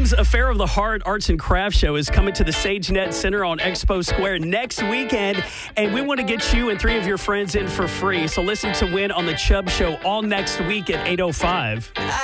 Chum's Affair of the Heart Arts and Crafts Show is coming to the SageNet Center on Expo Square next weekend, and we want to get you and 3 of your friends in for free. So listen to win on the Chubb Show all next week at 8:05.